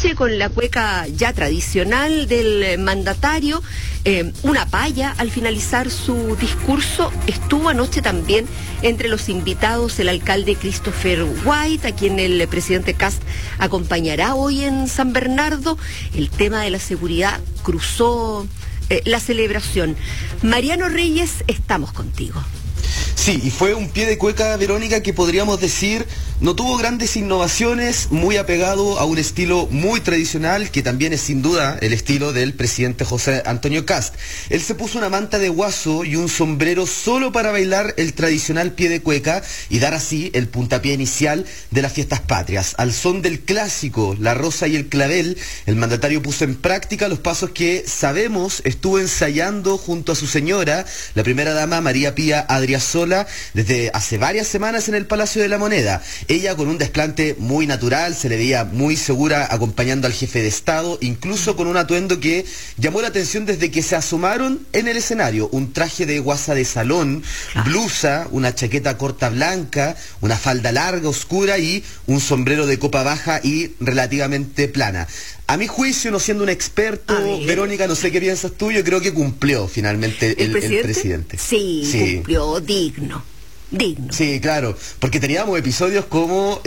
anoche con la cueca ya tradicional del mandatario, una paya al finalizar su discurso. Estuvo anoche también entre los invitados el alcalde Christopher White, a quien el presidente Kast acompañará hoy en San Bernardo. El tema de la seguridad cruzó la celebración. Mariano Reyes, estamos contigo. Sí, y fue un pie de cueca, Verónica, que podríamos decir no tuvo grandes innovaciones, muy apegado a un estilo muy tradicional, que también es sin duda el estilo del presidente José Antonio Kast. Él se puso una manta de guaso y un sombrero solo para bailar el tradicional pie de cueca y dar así el puntapié inicial de las fiestas patrias. Al son del clásico La Rosa y el Clavel, el mandatario puso en práctica los pasos que sabemos estuvo ensayando junto a su señora, la primera dama María Pía Adriasola, desde hace varias semanas en el Palacio de la Moneda. Ella con un desplante muy natural, se le veía muy segura acompañando al jefe de Estado, incluso con un atuendo que llamó la atención desde que se asomaron en el escenario. Un traje de guasa de salón, blusa, una chaqueta corta blanca, una falda larga, oscura y un sombrero de copa baja y relativamente plana. A mi juicio, no siendo un experto, Verónica, no sé qué piensas tú, yo creo que cumplió finalmente el presidente. Sí, cumplió digno. Sí, claro, porque teníamos episodios como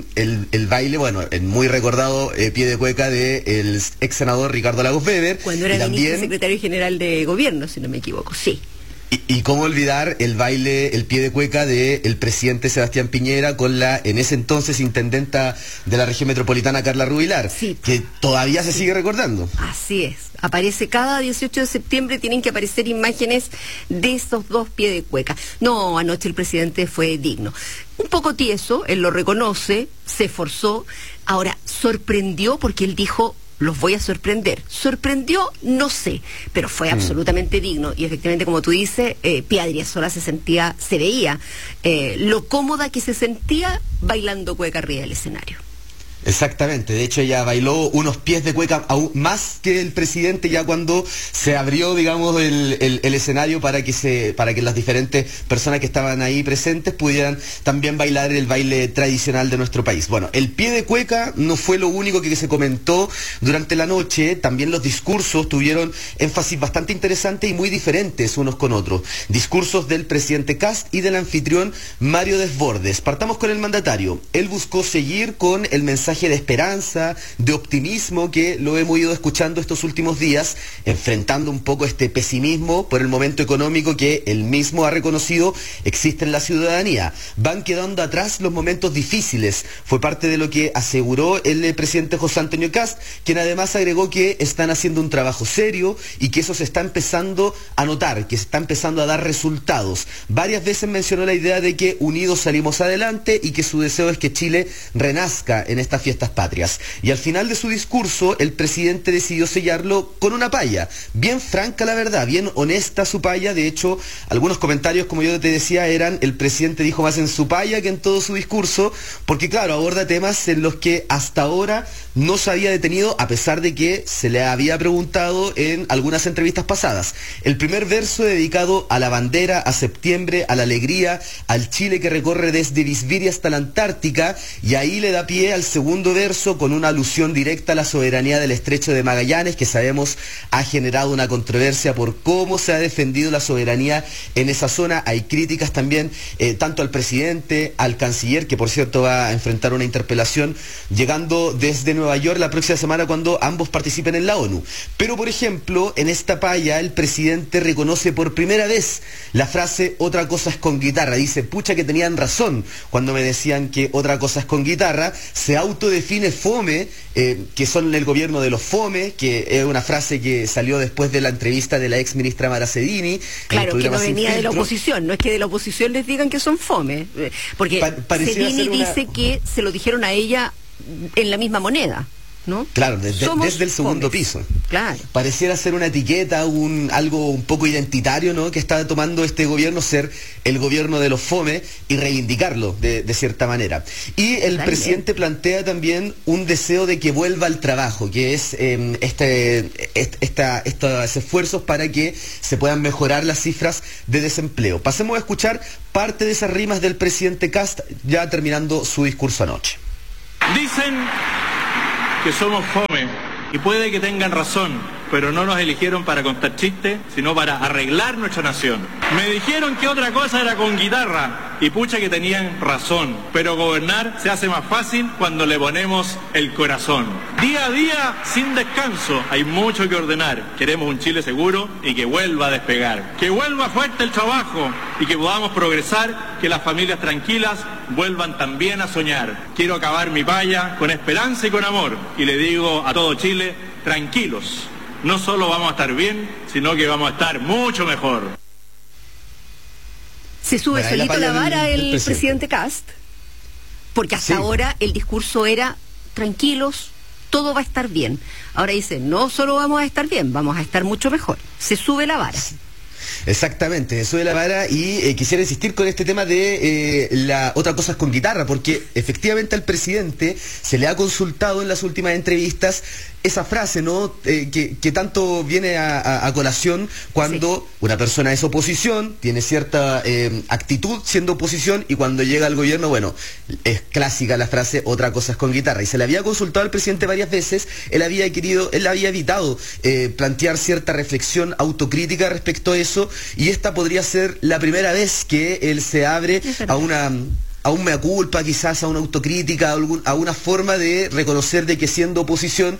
el baile, bueno, el muy recordado pie de cueca del ex senador Ricardo Lagos Weber. Cuando era ministro secretario general de gobierno, si no me equivoco, sí. Y cómo olvidar el baile, el pie de cueca del presidente Sebastián Piñera con la, en ese entonces, intendenta de la región metropolitana, Carla Rubilar, que todavía se sigue recordando. Así es. Aparece cada 18 de septiembre, tienen que aparecer imágenes de esos dos pies de cueca. No, anoche el presidente fue digno. Un poco tieso, él lo reconoce, se esforzó. Ahora, sorprendió porque él dijo: los voy a sorprender. ¿Sorprendió? No sé, pero fue absolutamente digno. Y efectivamente, como tú dices, Pía Adriasola se veía lo cómoda que se sentía bailando cueca arriba del escenario. Exactamente, de hecho ella bailó unos pies de cueca aún más que el presidente ya cuando se abrió, digamos, el escenario para que las diferentes personas que estaban ahí presentes pudieran también bailar el baile tradicional de nuestro país. Bueno, el pie de cueca no fue lo único que se comentó durante la noche, también los discursos tuvieron énfasis bastante interesantes y muy diferentes unos con otros. Discursos del presidente Kast y del anfitrión Mario Desbordes. Partamos con el mandatario. Él buscó seguir con el mensaje de esperanza, de optimismo que lo hemos ido escuchando estos últimos días, enfrentando un poco este pesimismo por el momento económico que él mismo ha reconocido existe en la ciudadanía. Van quedando atrás los momentos difíciles, fue parte de lo que aseguró el presidente José Antonio Kast, quien además agregó que están haciendo un trabajo serio y que eso se está empezando a notar, que se está empezando a dar resultados. Varias veces mencionó la idea de que unidos salimos adelante y que su deseo es que Chile renazca en esta fiestas patrias. Y al final de su discurso, el presidente decidió sellarlo con una paya. Bien franca la verdad, bien honesta su paya. De hecho, algunos comentarios, como yo te decía, eran: el presidente dijo más en su paya que en todo su discurso, porque claro, aborda temas en los que hasta ahora no se había detenido, a pesar de que se le había preguntado en algunas entrevistas pasadas. El primer verso dedicado a la bandera, a septiembre, a la alegría, al Chile que recorre desde Bisbiri hasta la Antártica, y ahí le da pie al segundo verso con una alusión directa a la soberanía del Estrecho de Magallanes, que sabemos ha generado una controversia por cómo se ha defendido la soberanía en esa zona. Hay críticas también tanto al presidente, al canciller, que por cierto va a enfrentar una interpelación llegando desde Nueva York la próxima semana cuando ambos participen en la ONU. Pero por ejemplo, en esta paya el presidente reconoce por primera vez la frase "otra cosa es con guitarra". Dice: pucha que tenían razón cuando me decían que otra cosa es con guitarra. Se autodefine fome, que son el gobierno de los fome, que es una frase que salió después de la entrevista de la ex ministra Maracedini. Claro, que no venía de la oposición, no es que de la oposición les digan que son fome, porque Cedini dice que se lo dijeron a ella en la misma moneda, ¿no? Claro, desde el segundo piso. Claro. Pareciera ser una etiqueta, algo un poco identitario, ¿no?, que está tomando este gobierno, ser el gobierno de los fome y reivindicarlo de cierta manera. Y el presidente plantea también un deseo de que vuelva al trabajo, que es estos esfuerzos para que se puedan mejorar las cifras de desempleo. Pasemos a escuchar parte de esas rimas del presidente Kast ya terminando su discurso anoche. Dicen que somos fome, y puede que tengan razón, pero no nos eligieron para contar chistes, sino para arreglar nuestra nación. Me dijeron que otra cosa era con guitarra, y pucha que tenían razón, pero gobernar se hace más fácil cuando le ponemos el corazón. Día a día, sin descanso, hay mucho que ordenar. Queremos un Chile seguro y que vuelva a despegar. Que vuelva fuerte el trabajo y que podamos progresar, que las familias tranquilas vuelvan también a soñar. Quiero acabar mi paya con esperanza y con amor, y le digo a todo Chile, tranquilos. No solo vamos a estar bien, sino que vamos a estar mucho mejor. Se sube Bueno, solito la vara del el presidente Kast, porque hasta ahora el discurso era tranquilos, todo va a estar bien. Ahora dice, no solo vamos a estar bien, vamos a estar mucho mejor. Se sube la vara. Exactamente, eso de la vara, y quisiera insistir con este tema de la otra cosa es con guitarra, porque efectivamente al presidente se le ha consultado en las últimas entrevistas esa frase, ¿no? Que tanto viene a colación cuando una persona es oposición, tiene cierta actitud siendo oposición, y cuando llega al gobierno, bueno, es clásica la frase, otra cosa es con guitarra. Y se le había consultado al presidente varias veces, él había evitado plantear cierta reflexión autocrítica respecto a eso, y esta podría ser la primera vez que él se abre a un mea culpa, quizás a una autocrítica, a una forma de reconocer de que siendo oposición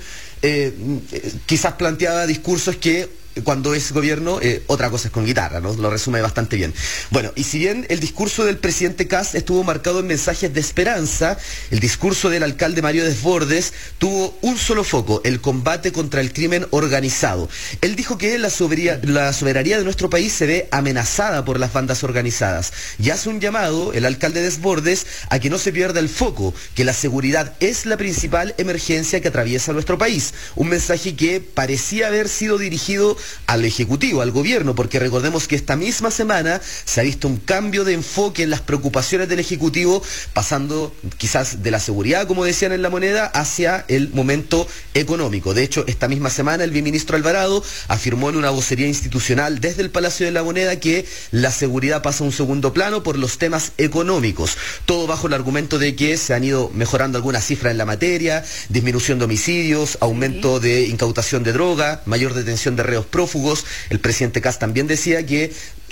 quizás planteaba discursos que cuando es gobierno, otra cosa es con guitarra, ¿no? Lo resume bastante bien. Bueno, y si bien el discurso del presidente Kast estuvo marcado en mensajes de esperanza, el discurso del alcalde Mario Desbordes tuvo un solo foco, el combate contra el crimen organizado. Él dijo que la soberanía de nuestro país se ve amenazada por las bandas organizadas, y hace un llamado, el alcalde Desbordes, a que no se pierda el foco, que la seguridad es la principal emergencia que atraviesa nuestro país. Un mensaje que parecía haber sido dirigido al Ejecutivo, al Gobierno, porque recordemos que esta misma semana se ha visto un cambio de enfoque en las preocupaciones del Ejecutivo, pasando quizás de la seguridad, como decían en La Moneda, hacia el momento económico. De hecho, esta misma semana el viceministro Alvarado afirmó en una vocería institucional desde el Palacio de La Moneda que la seguridad pasa a un segundo plano por los temas económicos, todo bajo el argumento de que se han ido mejorando algunas cifras en la materia, disminución de homicidios, aumento de incautación de droga, mayor detención de reos prófugos. El presidente Kast también decía que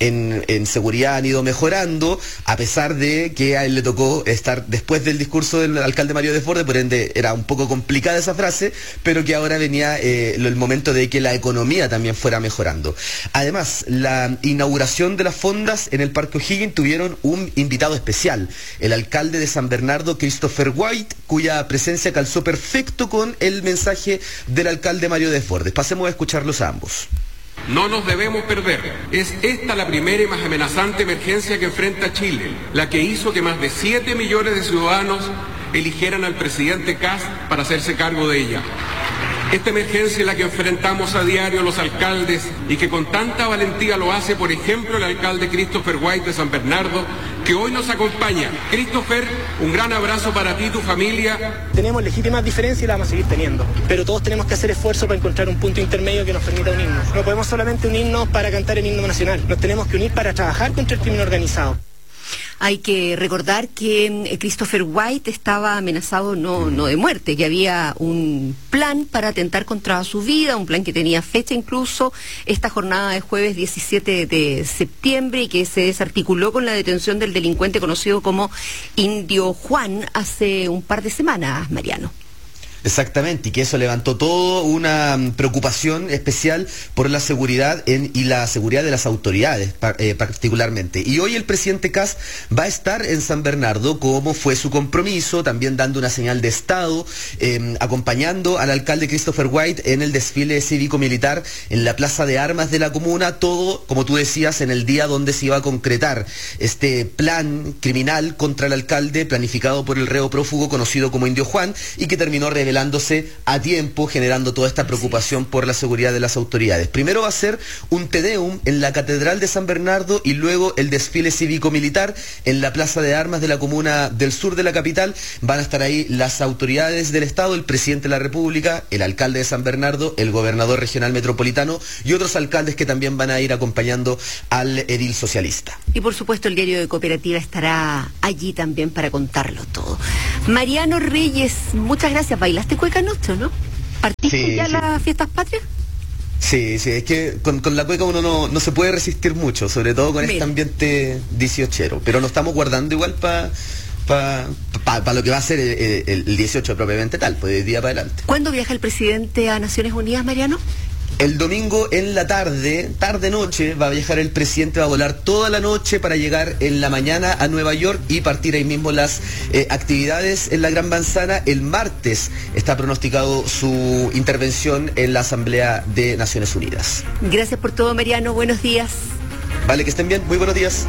en seguridad han ido mejorando, a pesar de que a él le tocó estar después del discurso del alcalde Mario Desbordes, por ende era un poco complicada esa frase, pero que ahora venía el momento de que la economía también fuera mejorando. Además, la inauguración de las fondas en el Parque O'Higgins tuvieron un invitado especial, el alcalde de San Bernardo, Christopher White, cuya presencia calzó perfecto con el mensaje del alcalde Mario Desbordes. Pasemos a escucharlos a ambos. No nos debemos perder. Es esta la primera y más amenazante emergencia que enfrenta Chile, la que hizo que más de 7 millones de ciudadanos eligieran al presidente Kast para hacerse cargo de ella. Esta emergencia es la que enfrentamos a diario los alcaldes, y que con tanta valentía lo hace, por ejemplo, el alcalde Christopher White de San Bernardo, que hoy nos acompaña. Christopher, un gran abrazo para ti y tu familia. Tenemos legítimas diferencias y las vamos a seguir teniendo, pero todos tenemos que hacer esfuerzo para encontrar un punto intermedio que nos permita unirnos. No podemos solamente unirnos para cantar el himno nacional, nos tenemos que unir para trabajar contra el crimen organizado. Hay que recordar que Christopher White estaba amenazado no de muerte, que había un plan para atentar contra su vida, un plan que tenía fecha incluso, esta jornada de jueves 17 de septiembre, y que se desarticuló con la detención del delincuente conocido como Indio Juan hace un par de semanas, Mariano. Exactamente, y que eso levantó toda una preocupación especial por la seguridad y la seguridad de las autoridades particularmente. Y hoy el presidente Kast va a estar en San Bernardo, como fue su compromiso, también dando una señal de Estado, acompañando al alcalde Christopher White en el desfile cívico-militar en la Plaza de Armas de la comuna, todo, como tú decías, en el día donde se iba a concretar este plan criminal contra el alcalde, planificado por el reo prófugo conocido como Indio Juan, y que terminó revelándose a tiempo, generando toda esta preocupación por la seguridad de las autoridades. Primero va a ser un Te Deum en la Catedral de San Bernardo, y luego el desfile cívico-militar en la Plaza de Armas de la comuna del sur de la capital. Van a estar ahí las autoridades del Estado, el presidente de la República, el alcalde de San Bernardo, el gobernador regional metropolitano y otros alcaldes que también van a ir acompañando al edil socialista. Y por supuesto el diario de Cooperativa estará allí también para contarlo todo. Mariano Reyes, muchas gracias, bailar. ¿Bailaste cueca anoche, no? ¿Partiste Sí, ya sí. las fiestas patrias? Sí, es que con la cueca uno no se puede resistir mucho, sobre todo con este ambiente 18ero, pero nos estamos guardando igual para lo que va a ser el 18 propiamente tal, pues de día para adelante. ¿Cuándo viaja el presidente a Naciones Unidas, Mariano? El domingo en la tarde-noche, va a viajar el presidente, va a volar toda la noche para llegar en la mañana a Nueva York y partir ahí mismo las actividades en la Gran Manzana. El martes está pronosticado su intervención en la Asamblea de Naciones Unidas. Gracias por todo, Mariano. Buenos días. Vale, que estén bien. Muy buenos días.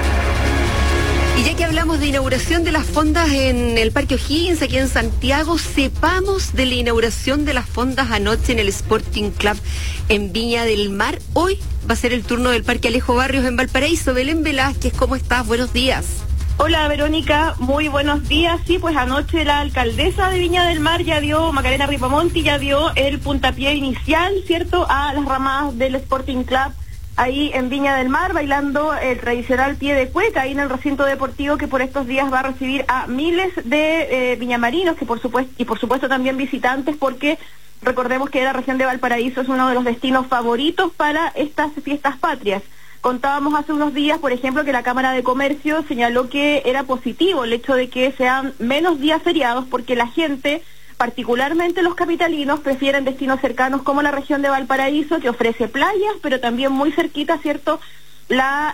Y ya que hablamos de inauguración de las fondas en el Parque O'Higgins, aquí en Santiago, sepamos de la inauguración de las fondas anoche en el Sporting Club en Viña del Mar. Hoy va a ser el turno del Parque Alejo Barrios en Valparaíso. Belén Velázquez, ¿cómo estás? Buenos días. Hola Verónica, muy buenos días. Sí, pues anoche la alcaldesa de Viña del Mar Macarena Ripamonti, ya dio el puntapié inicial, ¿cierto?, a las ramadas del Sporting Club ahí en Viña del Mar, bailando el tradicional pie de cueca, ahí en el recinto deportivo que por estos días va a recibir a miles de viñamarinos, que por supuesto también visitantes, porque recordemos que la región de Valparaíso es uno de los destinos favoritos para estas fiestas patrias. Contábamos hace unos días, por ejemplo, que la Cámara de Comercio señaló que era positivo el hecho de que sean menos días feriados, porque la gente, particularmente los capitalinos, prefieren destinos cercanos como la región de Valparaíso, que ofrece playas, pero también muy cerquita, ¿cierto?, la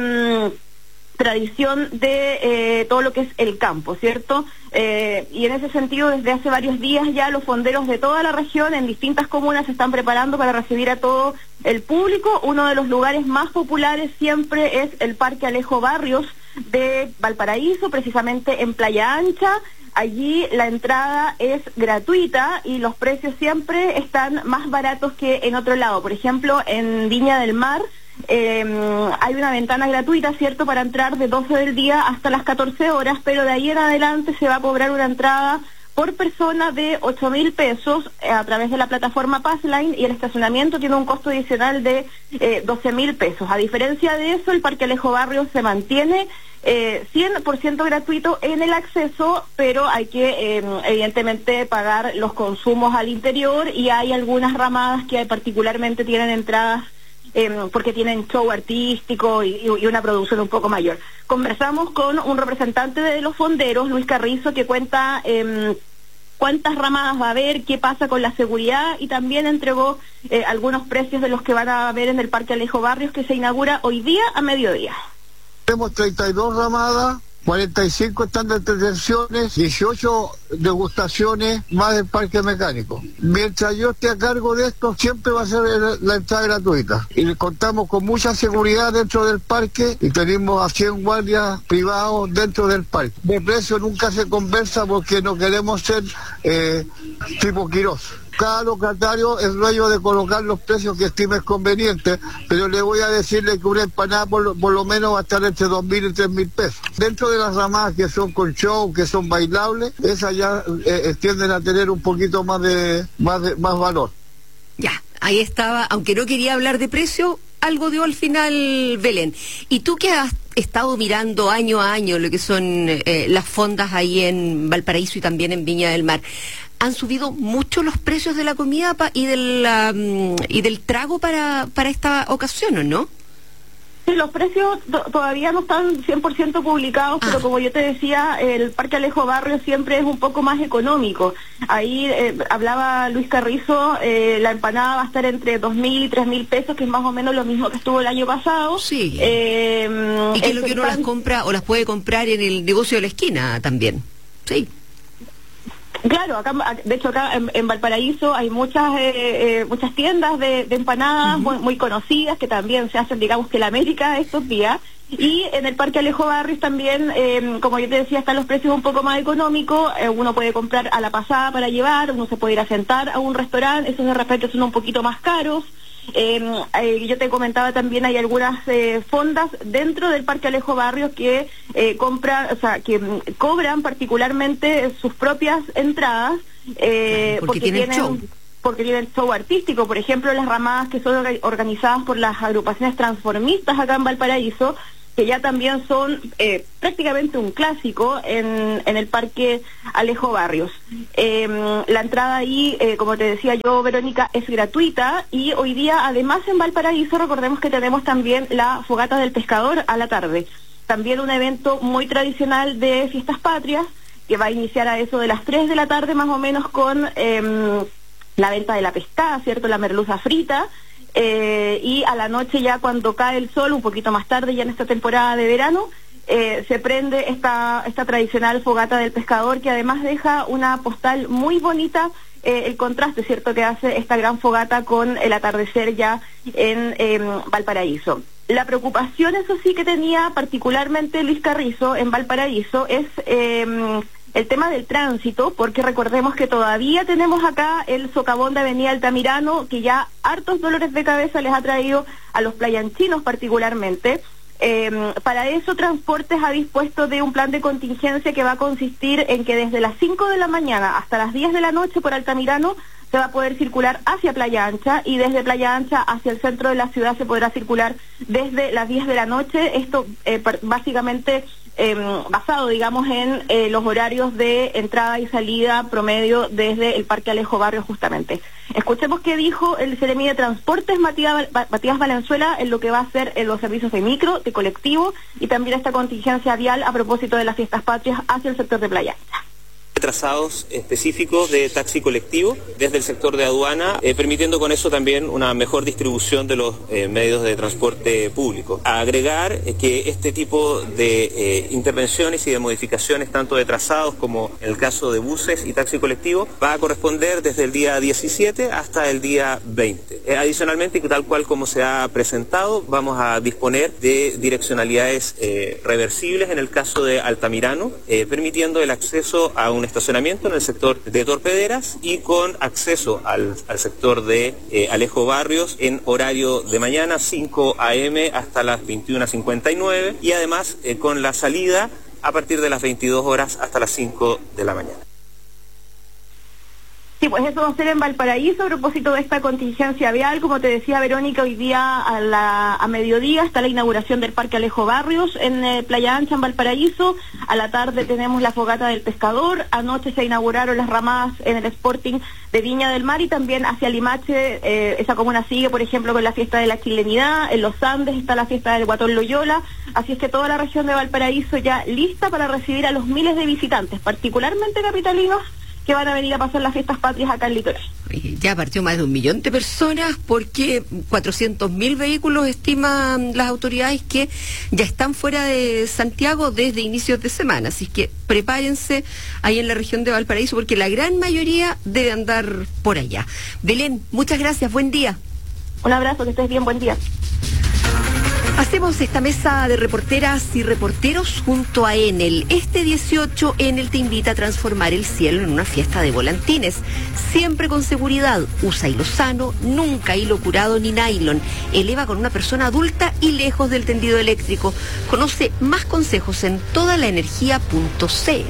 tradición de todo lo que es el campo, ¿cierto? Y en ese sentido, desde hace varios días ya los fonderos de toda la región, en distintas comunas, se están preparando para recibir a todo el público. Uno de los lugares más populares siempre es el Parque Alejo Barrios de Valparaíso, precisamente en Playa Ancha. Allí la entrada es gratuita y los precios siempre están más baratos que en otro lado. Por ejemplo, en Viña del Mar hay una ventana gratuita, ¿cierto?, para entrar de 12 del día hasta las 14 horas, pero de ahí en adelante se va a cobrar una entrada por persona de 8.000 pesos a través de la plataforma Passline, y el estacionamiento tiene un costo adicional de 12.000 pesos. A diferencia de eso, el Parque Alejo Barrios se mantiene 100% gratuito en el acceso, pero hay que evidentemente pagar los consumos al interior, y hay algunas ramadas que particularmente tienen entradas porque tienen show artístico y una producción un poco mayor. Conversamos con un representante de los fonderos, Luis Carrizo, que cuenta cuántas ramadas va a haber, qué pasa con la seguridad, y también entregó algunos precios de los que van a haber en el Parque Alejo Barrios, que se inaugura hoy día a mediodía. Tenemos 32 ramadas, 45 están de entretenciones, 18 degustaciones más del parque mecánico. Mientras yo esté a cargo de esto, siempre va a ser la entrada gratuita. Y contamos con mucha seguridad dentro del parque y tenemos a 100 guardias privados dentro del parque. De precio nunca se conversa porque no queremos ser tipo Quirós. Cada locatario es dueño de colocar los precios que estime convenientes, pero le voy a decirle que una empanada por lo menos va a estar entre 2.000 y 3.000 pesos. Dentro de las ramadas que son con show, que son bailables, esas ya tienden a tener un poquito más valor. Ya, ahí estaba, aunque no quería hablar de precio, algo dio al final Belén. Y tú que has estado mirando año a año lo que son las fondas ahí en Valparaíso y también en Viña del Mar, ¿han subido mucho los precios de la comida y del trago para esta ocasión, o no? Sí, los precios todavía no están 100% publicados, pero como yo te decía, el Parque Alejo Barrios siempre es un poco más económico. Ahí hablaba Luis Carrizo, la empanada va a estar entre 2.000 y 3.000 pesos, que es más o menos lo mismo que estuvo el año pasado. Sí. Y que es lo que uno las compra o las puede comprar en el negocio de la esquina también. Sí. Claro, de hecho acá en Valparaíso hay muchas tiendas de empanadas muy conocidas, que también se hacen, digamos, que la América estos días. Y en el Parque Alejo Barrios también, como yo te decía, están los precios un poco más económicos. Uno puede comprar a la pasada para llevar, uno se puede ir a sentar a un restaurante, esos de repente son un poquito más caros. Yo te comentaba también, hay algunas fondas dentro del Parque Alejo Barrios que cobran particularmente sus propias entradas porque tienen show. Porque tienen show artístico. Por ejemplo, las ramadas que son organizadas por las agrupaciones transformistas acá en Valparaíso que ya también son prácticamente un clásico en el Parque Alejo Barrios. La entrada ahí, como te decía yo, Verónica, es gratuita, y hoy día, además, en Valparaíso, recordemos que tenemos también la Fogata del Pescador a la tarde. También un evento muy tradicional de Fiestas Patrias, que va a iniciar a eso de las 3 de la tarde más o menos con la venta de la pescada, ¿cierto?, la merluza frita, y a la noche, ya cuando cae el sol, un poquito más tarde, ya en esta temporada de verano, se prende esta tradicional Fogata del Pescador, que además deja una postal muy bonita, el contraste, ¿cierto?, que hace esta gran fogata con el atardecer ya en Valparaíso. La preocupación, eso sí, que tenía particularmente Luis Carrizo en Valparaíso es el tema del tránsito, porque recordemos que todavía tenemos acá el socavón de Avenida Altamirano, que ya hartos dolores de cabeza les ha traído a los playanchinos particularmente. Para eso, Transportes ha dispuesto de un plan de contingencia que va a consistir en que desde las 5 de la mañana hasta las 10 de la noche por Altamirano se va a poder circular hacia Playa Ancha, y desde Playa Ancha hacia el centro de la ciudad se podrá circular desde las 10 de la noche. Esto básicamente basado, digamos, en los horarios de entrada y salida promedio desde el Parque Alejo Barrios, justamente. Escuchemos qué dijo el Seremi de Transportes, Matías Valenzuela, en lo que va a ser en los servicios de micro, de colectivo, y también esta contingencia vial a propósito de las Fiestas Patrias hacia el sector de Playa Ancha. Trazados específicos de taxi colectivo desde el sector de aduana, permitiendo con eso también una mejor distribución de los medios de transporte público. A agregar que este tipo de intervenciones y de modificaciones, tanto de trazados como en el caso de buses y taxi colectivo, va a corresponder desde el día 17 hasta el día 20. Adicionalmente, tal cual como se ha presentado, vamos a disponer de direccionalidades reversibles en el caso de Altamirano, permitiendo el acceso a un estacionamiento en el sector de Torpederas y con acceso al sector de Alejo Barrios en horario de mañana, 5 a.m. hasta las 21:59, y además con la salida a partir de las 22 horas hasta las 5 de la mañana. Sí, pues eso va a ser en Valparaíso a propósito de esta contingencia vial. Como te decía, Verónica, hoy día a mediodía está la inauguración del Parque Alejo Barrios en Playa Ancha, en Valparaíso. A la tarde tenemos la Fogata del Pescador. Anoche se inauguraron las ramadas en el Sporting de Viña del Mar, y también hacia Limache, esa comuna sigue, por ejemplo, con la fiesta de la chilenidad. En los Andes está la fiesta del Guatón Loyola. Así es que toda la región de Valparaíso ya lista para recibir a los miles de visitantes, particularmente capitalinos, que van a venir a pasar las Fiestas Patrias acá en Litoral. Ya partió más de 1 millón de personas, porque 400.000 vehículos estiman las autoridades que ya están fuera de Santiago desde inicios de semana. Así que prepárense ahí en la región de Valparaíso, porque la gran mayoría debe andar por allá. Belén, muchas gracias, buen día. Un abrazo, que estés bien, buen día. Hacemos esta mesa de reporteras y reporteros junto a Enel. Este 18, Enel te invita a transformar el cielo en una fiesta de volantines. Siempre con seguridad. Usa hilo sano, nunca hilo curado ni nylon. Eleva con una persona adulta y lejos del tendido eléctrico. Conoce más consejos en todalaenergia.cl.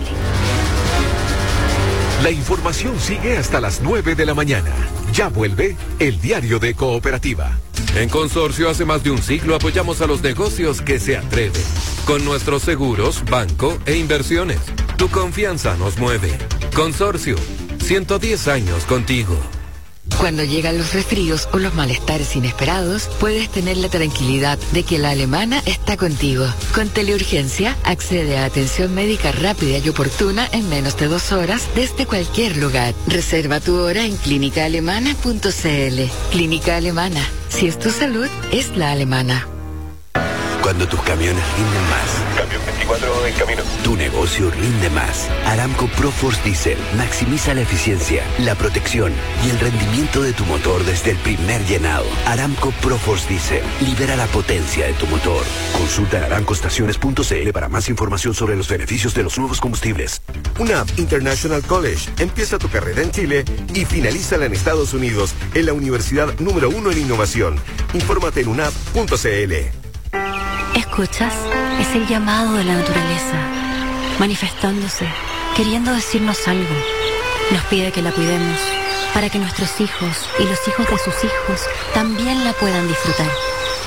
La información sigue hasta las 9 de la mañana. Ya vuelve el diario de Cooperativa. En Consorcio, hace más de un siglo apoyamos a los negocios que se atreven. Con nuestros seguros, banco e inversiones. Tu confianza nos mueve. Consorcio, 110 años contigo. Cuando llegan los resfríos o los malestares inesperados, puedes tener la tranquilidad de que la Alemana está contigo. Con Teleurgencia, accede a atención médica rápida y oportuna en menos de 2 horas desde cualquier lugar. Reserva tu hora en clínicaalemana.cl. Clínica Alemana. Si es tu salud, es la alemana. Cuando tus camiones rinden más. Camión 24 en camino. Tu negocio rinde más. Aramco ProForce Diesel maximiza la eficiencia, la protección y el rendimiento de tu motor desde el primer llenado. Aramco ProForce Diesel libera la potencia de tu motor. Consulta aramcoestaciones.cl para más información sobre los beneficios de los nuevos combustibles. UNAP International College empieza tu carrera en Chile y finalízala en Estados Unidos en la universidad número 1 en innovación. Infórmate en unap.cl. ¿Escuchas? Es el llamado de la naturaleza, manifestándose, queriendo decirnos algo. Nos pide que la cuidemos, para que nuestros hijos y los hijos de sus hijos también la puedan disfrutar.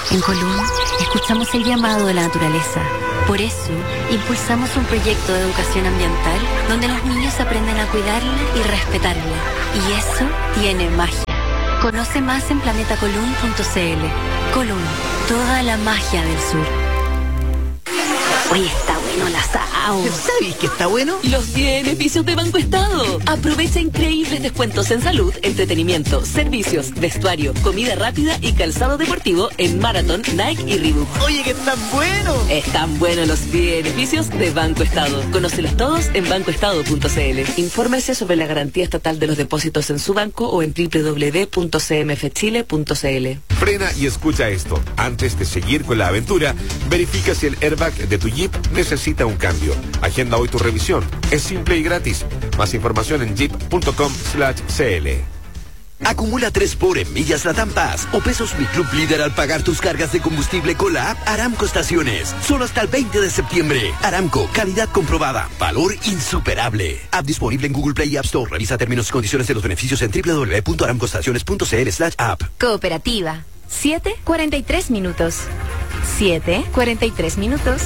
En Colún, escuchamos el llamado de la naturaleza. Por eso, impulsamos un proyecto de educación ambiental donde los niños aprenden a cuidarla y respetarla. Y eso tiene magia. Conoce más en planetacolún.cl. Colún, toda la magia del sur. Oye, está bueno el asado. ¿Sabes que está bueno? Los beneficios de Banco Estado. Aprovecha increíbles descuentos en salud, entretenimiento, servicios, vestuario, comida rápida y calzado deportivo en Marathon, Nike y Reebok. Oye, que están buenos. Están buenos los beneficios de Banco Estado. Conócelos todos en bancoestado.cl. Infórmese sobre la garantía estatal de los depósitos en su banco o en www.cmfchile.cl. Frena y escucha esto. Antes de seguir con la aventura, verifica si el airbag de tu Jeep necesita un cambio. Agenda hoy tu revisión. Es simple y gratis. Más información en jeep.com/cl. Acumula 3 por en millas Latam Pass o pesos Mi Club Líder al pagar tus cargas de combustible con la app Aramco Estaciones. Solo hasta el 20 de septiembre. Aramco, calidad comprobada, valor insuperable. App disponible en Google Play y App Store. Revisa términos y condiciones de los beneficios en www.aramcoestaciones.cl/app. Cooperativa. 7:43 minutos. 7:43 minutos.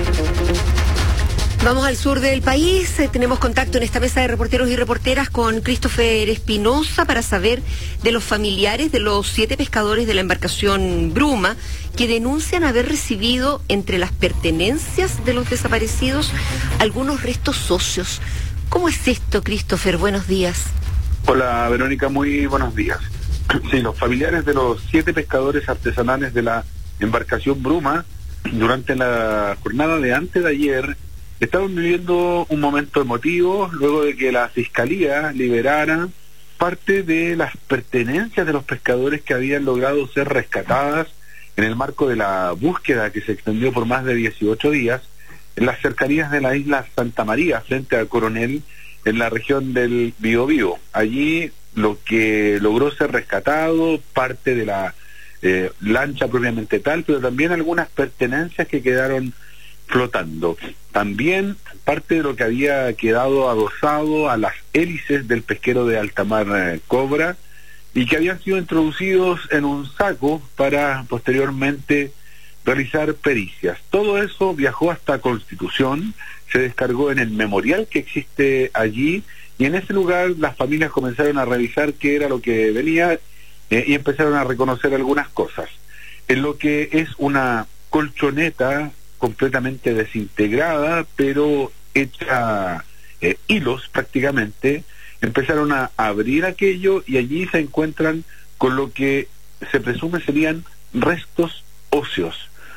Vamos al sur del país. Tenemos contacto en esta mesa de reporteros y reporteras con Christopher Espinosa para saber de los familiares de los 7 pescadores de la embarcación Bruma que denuncian haber recibido entre las pertenencias de los desaparecidos algunos restos óseos. ¿Cómo es esto, Christopher? Buenos días. Hola, Verónica, muy buenos días. Sí, los familiares de los 7 pescadores artesanales de la embarcación Bruma, durante la jornada de antes de ayer, estaban viviendo un momento emotivo luego de que la Fiscalía liberara parte de las pertenencias de los pescadores que habían logrado ser rescatadas en el marco de la búsqueda que se extendió por más de 18 días en las cercanías de la isla Santa María, frente a Coronel, en la región del Biobío. Allí lo que logró ser rescatado, parte de la lancha propiamente tal, pero también algunas pertenencias que quedaron flotando. También parte de lo que había quedado adosado a las hélices del pesquero de altamar Cobra y que habían sido introducidos en un saco para posteriormente realizar pericias. Todo eso viajó hasta Constitución, se descargó en el memorial que existe allí y en ese lugar las familias comenzaron a revisar qué era lo que venía y empezaron a reconocer algunas cosas. En lo que es una colchoneta completamente desintegrada, pero hecha hilos prácticamente, empezaron a abrir aquello y allí se encuentran con lo que se presume serían restos óseos.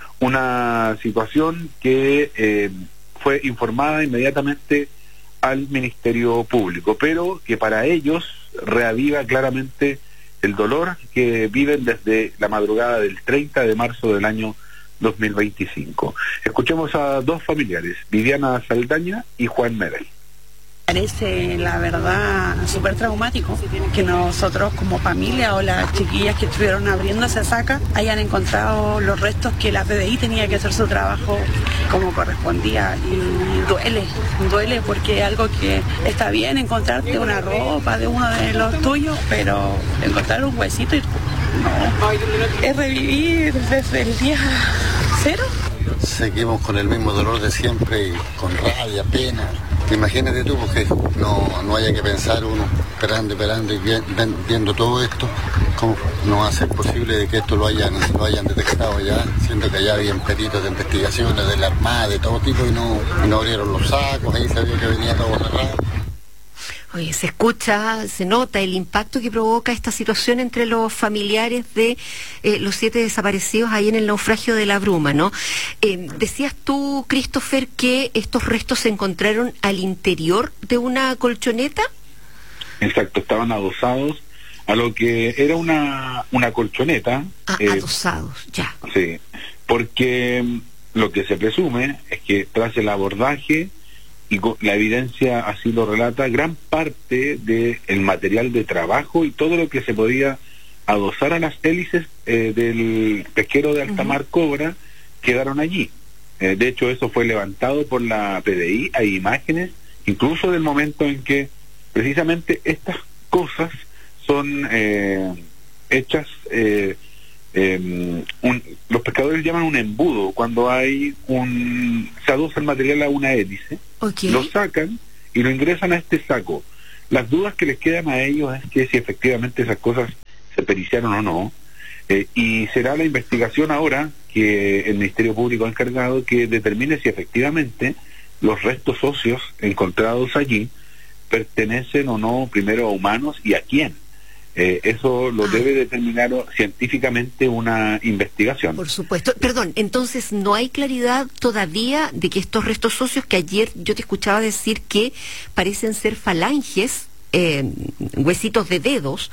Una situación que fue informada inmediatamente al Ministerio Público, pero que para ellos reaviva claramente el dolor que viven desde la madrugada del 30 de marzo del año 2025. Escuchemos a 2 familiares, Viviana Saldaña y Juan Medel. Parece, la verdad, súper traumático que nosotros como familia o las chiquillas que estuvieron abriendo esa saca hayan encontrado los restos que la PDI tenía que hacer su trabajo como correspondía, y duele porque es algo que está bien encontrarte una ropa de uno de los tuyos, pero encontrar un huesito y no, es revivir desde el día 0. Seguimos con el mismo dolor de siempre y con rabia, pena. Imagínate tú, porque no haya que pensar uno esperando y viendo todo esto, cómo no va a ser posible de que esto lo hayan detectado ya, siendo que ya habían peritos de investigaciones de la Armada, de todo tipo, y no abrieron los sacos, ahí se vio que venía todo cerrado. Oye, se escucha, se nota el impacto que provoca esta situación entre los familiares de los 7 desaparecidos ahí en el naufragio de la Bruma, ¿no? Decías tú, Christopher, que estos restos se encontraron al interior de una colchoneta. Exacto, estaban adosados a lo que era una colchoneta. Adosados, ya. Sí, porque lo que se presume es que tras el abordaje, y la evidencia así lo relata, gran parte del material de trabajo y todo lo que se podía adosar a las hélices del pesquero de altamar Cobra quedaron allí. De hecho, eso fue levantado por la PDI. Hay imágenes incluso del momento en que precisamente estas cosas son hechas los pescadores llaman un embudo, cuando se adosa el material a una hélice, lo sacan y lo ingresan a este saco. Las dudas que les quedan a ellos es que si efectivamente esas cosas se periciaron o no, y será la investigación ahora que el Ministerio Público ha encargado que determine si efectivamente los restos óseos encontrados allí pertenecen o no primero a humanos y a quién. Eso lo debe determinar científicamente una investigación. Por supuesto. Perdón, entonces no hay claridad todavía de que estos restos óseos, que ayer yo te escuchaba decir que parecen ser falanges, huesitos de dedos,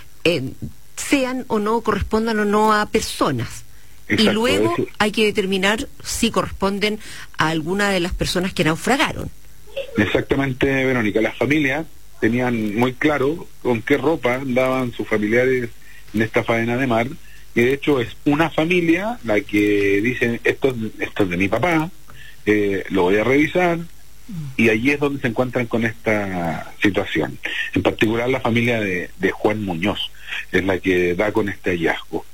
sean o no, correspondan o no a personas. Exacto, y luego hay que determinar si corresponden a alguna de las personas que naufragaron. Exactamente, Verónica. Las familias tenían muy claro con qué ropa andaban sus familiares en esta faena de mar, y de hecho es una familia la que dice esto es de mi papá, lo voy a revisar, y allí es donde se encuentran con esta situación. En particular la familia de Juan Muñoz es la que da con este hallazgo.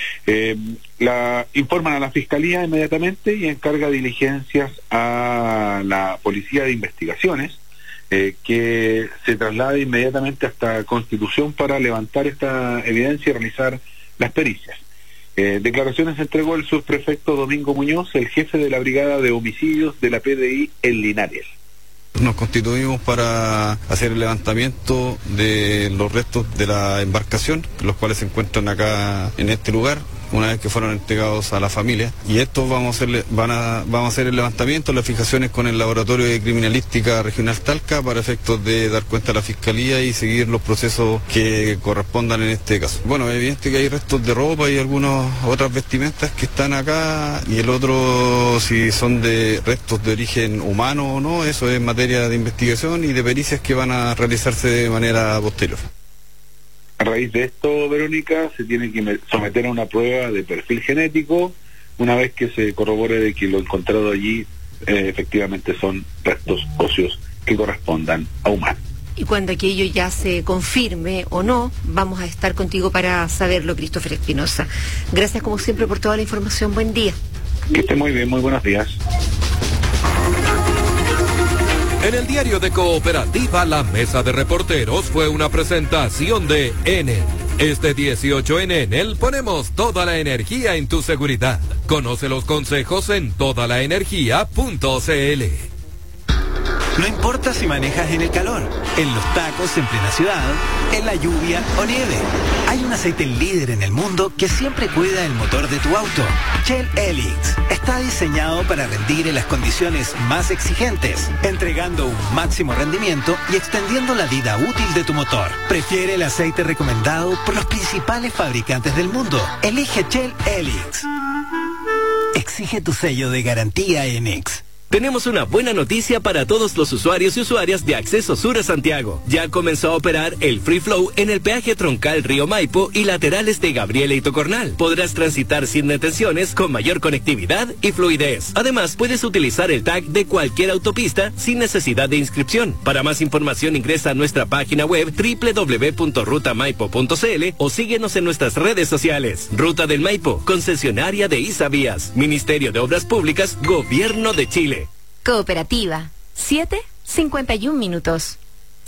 La informan a la Fiscalía inmediatamente y encarga diligencias a la Policía de Investigaciones, que se traslade inmediatamente hasta Constitución para levantar esta evidencia y realizar las pericias. Declaraciones entregó el subprefecto Domingo Muñoz, el jefe de la Brigada de Homicidios de la PDI en Linares. Nos constituimos para hacer el levantamiento de los restos de la embarcación, los cuales se encuentran acá en este lugar, una vez que fueron entregados a la familia, y estos vamos a hacer el levantamiento, las fijaciones con el Laboratorio de Criminalística Regional Talca para efectos de dar cuenta a la Fiscalía y seguir los procesos que correspondan en este caso. Bueno, es evidente que hay restos de ropa y algunas otras vestimentas que están acá, y el otro, si son de restos de origen humano o no, eso es materia de investigación y de pericias que van a realizarse de manera posterior. A raíz de esto, Verónica, se tiene que someter a una prueba de perfil genético, una vez que se corrobore de que lo encontrado allí efectivamente son restos óseos que correspondan a humanos. Y cuando aquello ya se confirme o no, vamos a estar contigo para saberlo, Christopher Espinosa. Gracias como siempre por toda la información. Buen día. Que esté muy bien, muy buenos días. En el diario de Cooperativa, la mesa de reporteros fue una presentación de Enel. Este 18 en Enel ponemos toda la energía en tu seguridad. Conoce los consejos en todalaenergia.cl. No importa si manejas en el calor, en los tacos en plena ciudad, en la lluvia o nieve. Hay un aceite líder en el mundo que siempre cuida el motor de tu auto. Shell Helix está diseñado para rendir en las condiciones más exigentes, entregando un máximo rendimiento y extendiendo la vida útil de tu motor. Prefiere el aceite recomendado por los principales fabricantes del mundo. Elige Shell Helix. Exige tu sello de garantía Enix. Tenemos una buena noticia para todos los usuarios y usuarias de Acceso Sur a Santiago. Ya comenzó a operar el Free Flow en el peaje troncal Río Maipo y laterales de Gabriela y Tocornal. Podrás transitar sin detenciones con mayor conectividad y fluidez. Además, puedes utilizar el tag de cualquier autopista sin necesidad de inscripción. Para más información ingresa a nuestra página web www.rutamaipo.cl o síguenos en nuestras redes sociales. Ruta del Maipo, concesionaria de Isavías, Ministerio de Obras Públicas, Gobierno de Chile. Cooperativa, 7:51 minutos.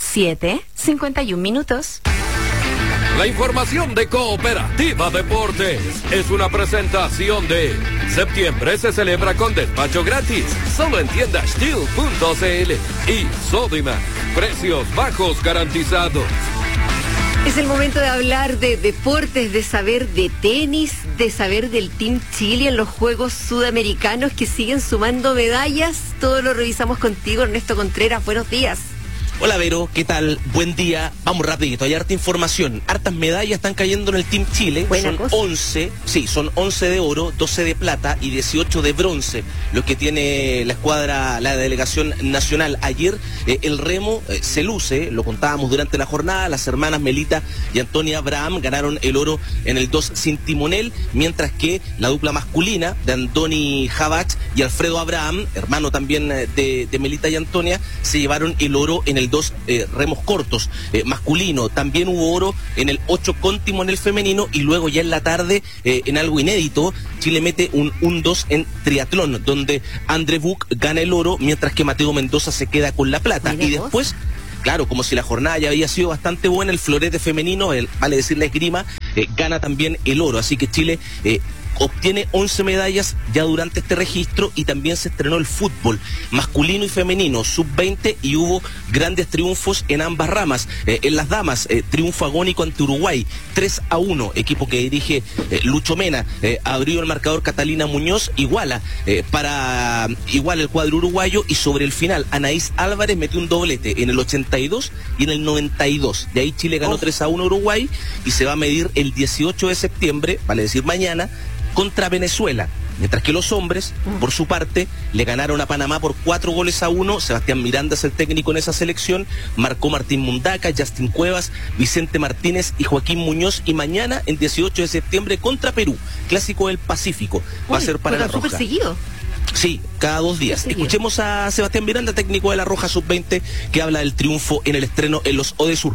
7:51 minutos. La información de Cooperativa Deportes es una presentación de septiembre se celebra con despacho gratis, solo en tiendas Steel.cl y Sodimac, precios bajos garantizados. Es el momento de hablar de deportes, de saber de tenis, de saber del Team Chile en los Juegos Sudamericanos que siguen sumando medallas. Todo lo revisamos contigo, Ernesto Contreras. Buenos días. Hola Vero, ¿qué tal? Buen día. Vamos rapidito, hay harta información. Hartas medallas están cayendo en el Team Chile. Buena son cosa. 11, sí, son 11 de oro, 12 de plata y 18 de bronce, lo que tiene la escuadra, la delegación nacional. Ayer el remo se luce, lo contábamos durante la jornada, las hermanas Melita y Antonia Abraham ganaron el oro en el 2 sin timonel, mientras que la dupla masculina de Andoni Javach y Alfredo Abraham, hermano también de Melita y Antonia, se llevaron el oro en el el 2 remos cortos masculino. También hubo oro en el 8 continuo en el femenino, y luego ya en la tarde, en algo inédito, Chile mete un 2 en triatlón, donde André Buch gana el oro, mientras que Mateo Mendoza se queda con la plata. Y después, claro, como si la jornada ya había sido bastante buena, el florete femenino, vale decir la esgrima, gana también el oro. Así que Chile obtiene 11 medallas ya durante este registro, y también se estrenó el fútbol masculino y femenino, sub-20, y hubo grandes triunfos en ambas ramas. En las damas, triunfo agónico ante Uruguay, 3-1, equipo que dirige Lucho Mena. Abrió el marcador Catalina Muñoz, iguala el cuadro uruguayo, y sobre el final Anaís Álvarez metió un doblete en el 82 y en el 92. De ahí Chile ganó 3-1 a Uruguay, y se va a medir el 18 de septiembre, vale decir mañana, contra Venezuela. Mientras que los hombres, por su parte, le ganaron a Panamá por 4-1. Sebastián Miranda es el técnico en esa selección. Marcó Martín Mundaca, Justin Cuevas, Vicente Martínez y Joaquín Muñoz. Y mañana, el 18 de septiembre, contra Perú, clásico del Pacífico. Va a ser para la Roja. ¿Súper seguido? Sí, cada 2 días. Escuchemos a Sebastián Miranda, técnico de la Roja Sub-20, que habla del triunfo en el estreno en los Odesur.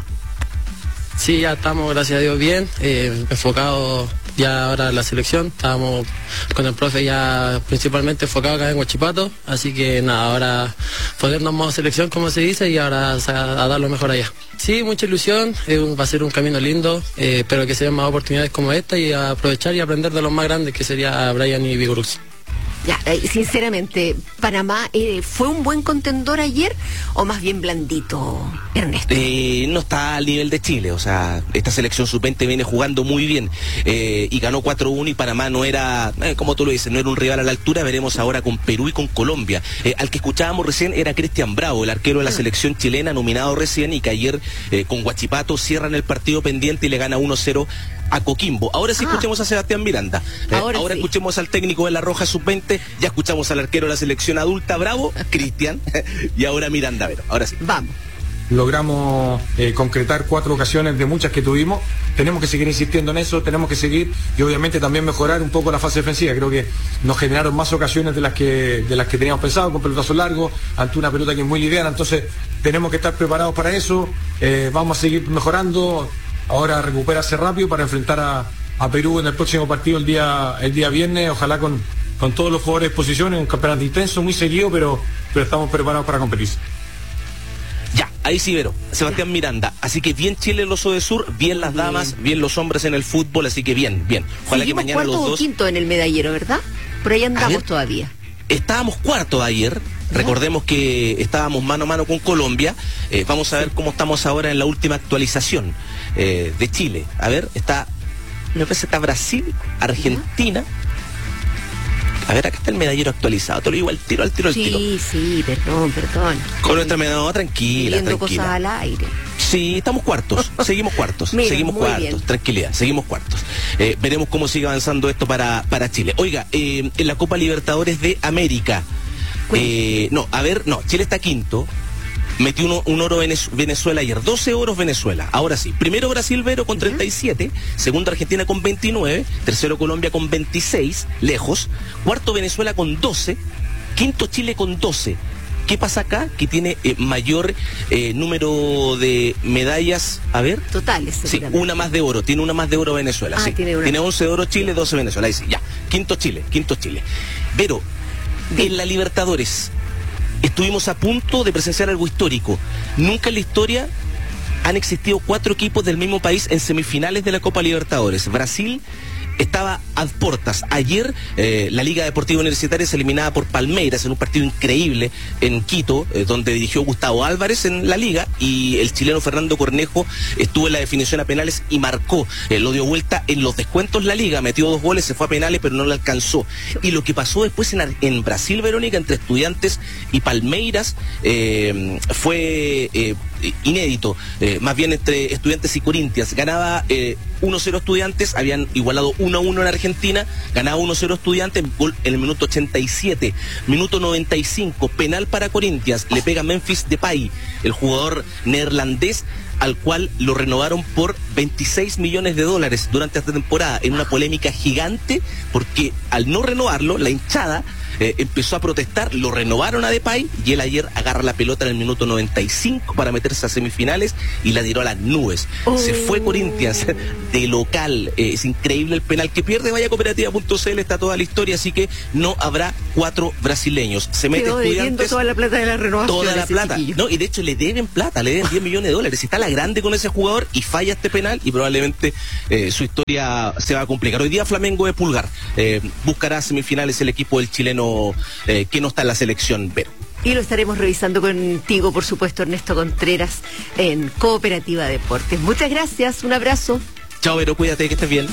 Sí, ya estamos, gracias a Dios, bien, enfocados ya ahora en la selección. Estábamos con el profe ya principalmente enfocados acá en Huachipato, así que nada, ahora ponernos modo selección, como se dice, y ahora a dar lo mejor allá. Sí, mucha ilusión, va a ser un camino lindo, espero que se den más oportunidades como esta, y a aprovechar y aprender de los más grandes, que sería Brian y Vigorux. Ya, sinceramente, ¿Panamá fue un buen contendor ayer o más bien blandito, Ernesto? No está al nivel de Chile, o sea, esta selección sub-20 viene jugando muy bien, y ganó 4-1, y Panamá no era, como tú lo dices, no era un rival a la altura. Veremos ahora con Perú y con Colombia. Al que escuchábamos recién era Cristian Bravo, el arquero de la selección chilena, nominado recién, y que ayer con Huachipato cierran el partido pendiente y le gana 1-0 a Coquimbo. Ahora sí escuchemos a Sebastián Miranda. Ahora sí. Escuchemos al técnico de la Roja Sub-20, ya escuchamos al arquero de la selección adulta, Bravo, Cristian, y ahora Miranda Vero. Ahora sí. Vamos. Logramos concretar 4 ocasiones de muchas que tuvimos. Tenemos que seguir insistiendo en eso, tenemos que seguir, y obviamente también mejorar un poco la fase defensiva. Creo que nos generaron más ocasiones de las que teníamos pensado, con pelotazos largos, ante una pelota que es muy liviana. Entonces tenemos que estar preparados para eso. Vamos a seguir mejorando. Ahora recuperarse rápido para enfrentar a Perú en el próximo partido el día viernes, ojalá con todos los jugadores de posición, en un campeonato intenso, muy seguido, pero estamos preparados para competir. Ya, ahí sí, Vero, Sebastián Miranda. Así que bien Chile en los Odesur, bien las damas, bien los hombres en el fútbol, así que bien. Ojalá que mañana los dos... quinto en el medallero, ¿verdad? Por ahí andamos todavía. Estábamos cuarto ayer. Recordemos que estábamos mano a mano con Colombia. Vamos a ver cómo estamos ahora en la última actualización de Chile. A ver, me parece que está Brasil, Argentina. A ver, acá está el medallero actualizado. Te lo digo al tiro. Sí, perdón. Con nuestra medalla, tranquila. Cosas al aire. Sí, estamos cuartos, seguimos cuartos. Mira, seguimos cuartos, bien. Tranquilidad, seguimos cuartos. Veremos cómo sigue avanzando esto para Chile. Oiga, en la Copa Libertadores de América, Chile está quinto. Metió un oro Venezuela ayer, 12 oros Venezuela. Ahora sí, primero Brasil, Vero, con 37, segundo Argentina con 29, tercero Colombia con 26, lejos, cuarto Venezuela con 12, quinto Chile con 12. ¿Qué pasa acá? Que tiene mayor número de medallas, a ver. Totales, sí, una más de oro, tiene una más de oro Venezuela, sí. Tiene 11 de oro Chile, 12 Venezuela, ahí sí, ya. Quinto Chile. Pero, en la Libertadores, estuvimos a punto de presenciar algo histórico. Nunca en la historia han existido 4 equipos del mismo país en semifinales de la Copa Libertadores. Brasil estaba a portas. Ayer la Liga Deportiva Universitaria es eliminada por Palmeiras en un partido increíble en Quito, donde dirigió Gustavo Álvarez en la liga, y el chileno Fernando Cornejo estuvo en la definición a penales y marcó, lo dio vuelta en los descuentos la liga, metió 2 goles, se fue a penales pero no le alcanzó. Y lo que pasó después en Brasil, Verónica, entre Estudiantes y Palmeiras, fue inédito, más bien entre Estudiantes y Corinthians. Ganaba 1-0 Estudiantes, habían igualado 1-1 en Argentina, ganaba 1-0 Estudiantes, gol en el minuto 87, minuto 95, penal para Corinthians, le pega Memphis Depay, el jugador neerlandés, al cual lo renovaron por $26 millones durante esta temporada, en una polémica gigante, porque al no renovarlo, la hinchada empezó a protestar, lo renovaron a Depay y él ayer agarra la pelota en el minuto 95 para meterse a semifinales y la tiró a las nubes. Se fue Corinthians de local. Es increíble el penal que pierde. Vaya cooperativa.cl, está toda la historia, así que no habrá 4 brasileños. Se mete Estudiantes. Toda la plata de la renovación. Toda la plata. No, y de hecho le deben plata, le deben $10 millones. Está la grande con ese jugador y falla este penal y probablemente su historia se va a complicar. Hoy día Flamengo de Pulgar buscará semifinales el equipo del chileno que no está en la selección B. Y lo estaremos revisando contigo, por supuesto, Ernesto Contreras, en Cooperativa Deportes. Muchas gracias, un abrazo. Chao, Vero, cuídate, que estés bien.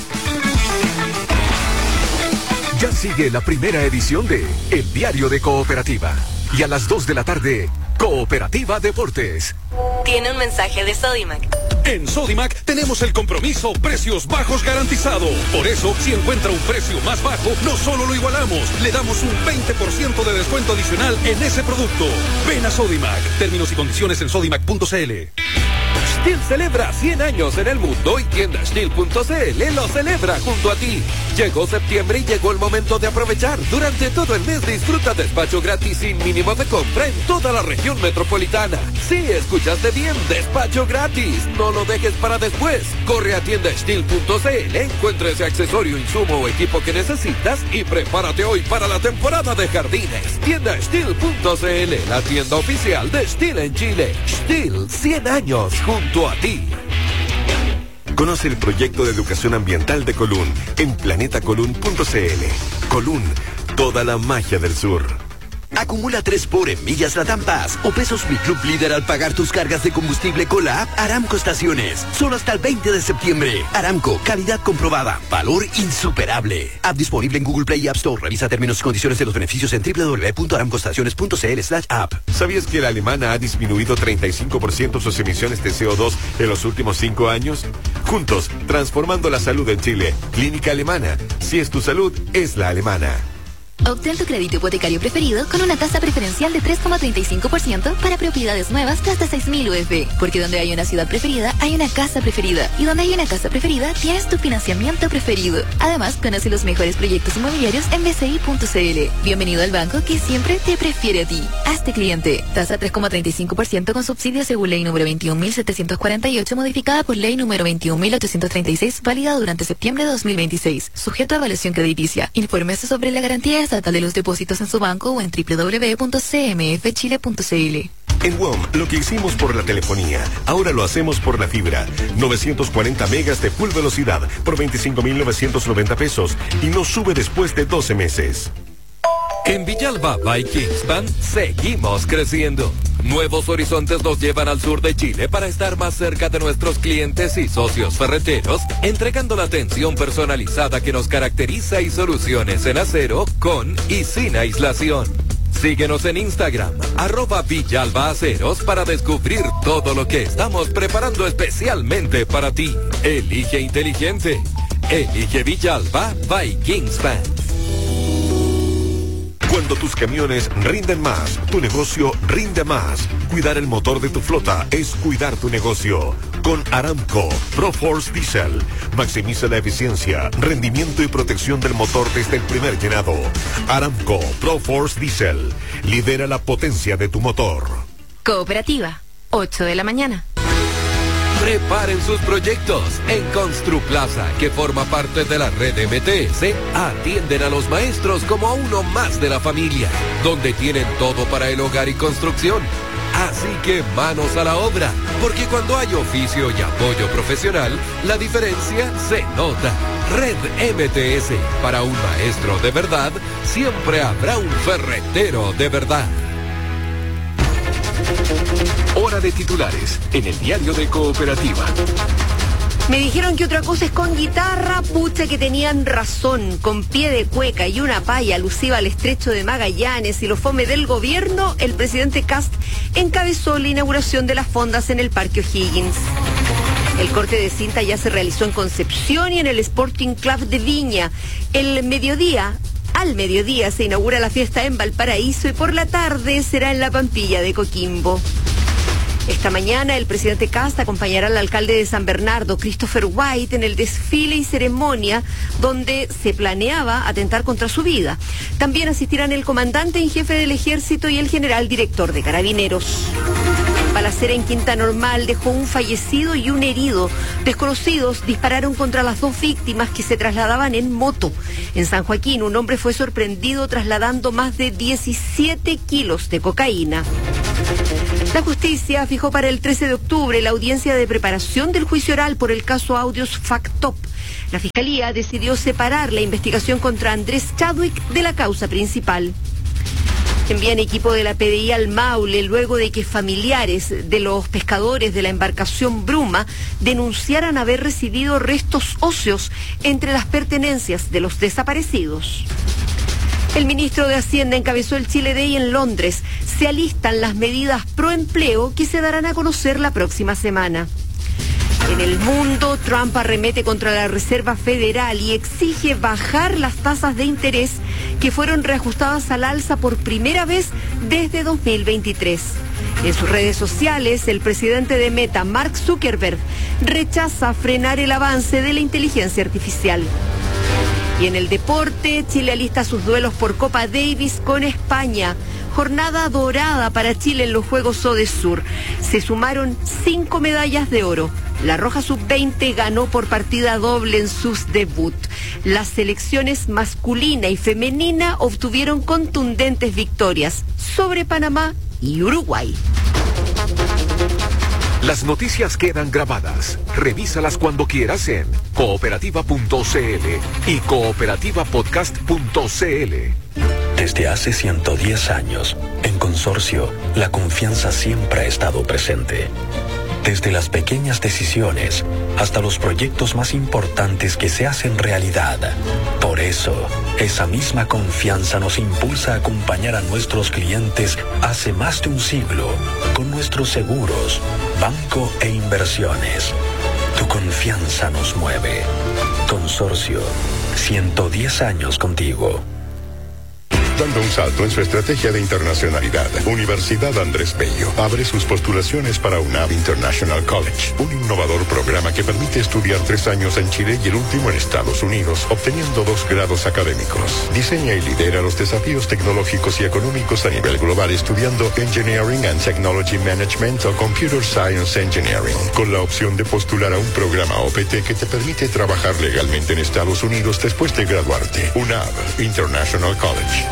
Ya sigue la primera edición de El Diario de Cooperativa. Y a las 2 de la tarde, Cooperativa Deportes. Tiene un mensaje de Sodimac. En Sodimac tenemos el compromiso precios bajos garantizado. Por eso, si encuentra un precio más bajo, no solo lo igualamos, le damos un 20% de descuento adicional en ese producto. Ven a Sodimac. Términos y condiciones en sodimac.cl. Stihl celebra 100 años en el mundo y tienda Stihl.cl lo celebra junto a ti. Llegó septiembre y llegó el momento de aprovechar. Durante todo el mes disfruta despacho gratis sin mínimo de compra en toda la región metropolitana. Sí, escuchaste bien, despacho gratis. No lo dejes para después. Corre a tienda Stihl.cl, encuentra ese accesorio, insumo o equipo que necesitas y prepárate hoy para la temporada de jardines. Tienda Stihl.cl, la tienda oficial de Stihl en Chile. Stihl, 100 años junto a ti. Conoce el proyecto de educación ambiental de Colún en planetacolún.cl. Colún, toda la magia del sur. Acumula 3 por en millas Latam Pass o pesos Mi Club Líder al pagar tus cargas de combustible con la app Aramco Estaciones. Solo hasta el 20 de septiembre. Aramco, calidad comprobada, valor insuperable. App disponible en Google Play y App Store. Revisa términos y condiciones de los beneficios en www.aramcoestaciones.cl/app. ¿Sabías que la alemana ha disminuido 35% sus emisiones de CO2 en los últimos 5 años? Juntos, transformando la salud en Chile. Clínica Alemana. Si es tu salud, es la alemana. Obtén tu crédito hipotecario preferido con una tasa preferencial de 3,35% para propiedades nuevas de hasta 6.000 UF. Porque donde hay una ciudad preferida, hay una casa preferida. Y donde hay una casa preferida, tienes tu financiamiento preferido. Además, conoce los mejores proyectos inmobiliarios en bci.cl. Bienvenido al banco que siempre te prefiere a ti. Hazte cliente. Tasa 3,35% con subsidio según ley número 21.748, modificada por ley número 21.836, válida durante septiembre de 2026. Sujeto a evaluación crediticia. Infórmese sobre la garantía estatal de los depósitos en su banco o en www.cmfchile.cl. En WOM, lo que hicimos por la telefonía, ahora lo hacemos por la fibra. 940 megas de full velocidad por 25.990 pesos y no sube después de 12 meses. En Villalba by Kingspan seguimos creciendo. Nuevos horizontes nos llevan al sur de Chile para estar más cerca de nuestros clientes y socios ferreteros, entregando la atención personalizada que nos caracteriza y soluciones en acero con y sin aislación. Síguenos en Instagram, @VillalbaAceros, para descubrir todo lo que estamos preparando especialmente para ti. Elige inteligente. Elige Villalba by Kingspan. Cuando tus camiones rinden más, tu negocio rinde más. Cuidar el motor de tu flota es cuidar tu negocio. Con Aramco ProForce Diesel, maximiza la eficiencia, rendimiento y protección del motor desde el primer llenado. Aramco ProForce Diesel, lidera la potencia de tu motor. Cooperativa, 8 de la mañana. Preparen sus proyectos. En Construplaza, que forma parte de la red MTS, atienden a los maestros como a uno más de la familia, donde tienen todo para el hogar y construcción. Así que manos a la obra, porque cuando hay oficio y apoyo profesional, la diferencia se nota. Red MTS, para un maestro de verdad, siempre habrá un ferretero de verdad. Hora de titulares en el Diario de Cooperativa. Me dijeron que otra cosa es con guitarra, pucha que tenían razón. Con pie de cueca y una paya alusiva al estrecho de Magallanes y lo fome del gobierno, el presidente Kast encabezó la inauguración de las fondas en el Parque O'Higgins. El corte de cinta ya se realizó en Concepción y en el Sporting Club de Viña. Al mediodía se inaugura la fiesta en Valparaíso y por la tarde será en la Pampilla de Coquimbo. Esta mañana el presidente Kast acompañará al alcalde de San Bernardo, Christopher White, en el desfile y ceremonia donde se planeaba atentar contra su vida. También asistirán el comandante en jefe del ejército y el general director de Carabineros. Balacera en Quinta Normal dejó un fallecido y un herido. Desconocidos dispararon contra las dos víctimas que se trasladaban en moto. En San Joaquín, un hombre fue sorprendido trasladando más de 17 kilos de cocaína. La justicia fijó para el 13 de octubre la audiencia de preparación del juicio oral por el caso Audios Factop. La Fiscalía decidió separar la investigación contra Andrés Chadwick de la causa principal. Envían equipo de la PDI al Maule luego de que familiares de los pescadores de la embarcación Bruma denunciaran haber recibido restos óseos entre las pertenencias de los desaparecidos. El ministro de Hacienda encabezó el Chile Day en Londres. Se alistan las medidas pro empleo que se darán a conocer la próxima semana. En el mundo, Trump arremete contra la Reserva Federal y exige bajar las tasas de interés que fueron reajustadas al alza por primera vez desde 2023. En sus redes sociales, el presidente de Meta, Mark Zuckerberg, rechaza frenar el avance de la inteligencia artificial. Y en el deporte, Chile alista sus duelos por Copa Davis con España. Jornada dorada para Chile en los Juegos Odesur. Se sumaron 5 medallas de oro. La Roja Sub-20 ganó por partida doble en sus debut. Las selecciones masculina y femenina obtuvieron contundentes victorias sobre Panamá y Uruguay. Las noticias quedan grabadas. Revísalas cuando quieras en cooperativa.cl y cooperativapodcast.cl. Desde hace 110 años, en Consorcio, la confianza siempre ha estado presente. Desde las pequeñas decisiones hasta los proyectos más importantes que se hacen realidad. Por eso, esa misma confianza nos impulsa a acompañar a nuestros clientes hace más de un siglo con nuestros seguros, banco e inversiones. Tu confianza nos mueve. Consorcio, 110 años contigo. Dando un salto en su estrategia de internacionalidad, Universidad Andrés Bello abre sus postulaciones para UNAV International College, un innovador programa que permite estudiar 3 años en Chile y el último en Estados Unidos, obteniendo 2 grados académicos. Diseña y lidera los desafíos tecnológicos y económicos a nivel global estudiando Engineering and Technology Management o Computer Science Engineering, con la opción de postular a un programa OPT que te permite trabajar legalmente en Estados Unidos después de graduarte. UNAV International College.